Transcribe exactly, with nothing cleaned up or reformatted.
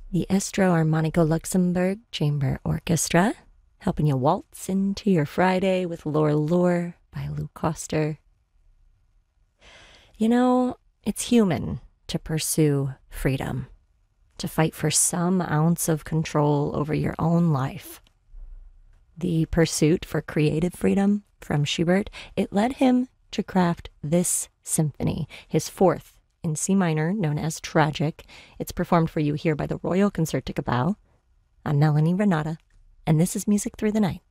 The Estro Armonico Luxembourg Chamber Orchestra, helping you waltz into your Friday with Laura Lore by Lou Koster. You know, it's human to pursue freedom, to fight for some ounce of control over your own life. The pursuit for creative freedom from Schubert, it led him to craft this symphony, his fourth in C minor, known as Tragic. It's performed for you here by the Royal Concertgebouw. I'm Melanie Renata, and this is Music Through the Night.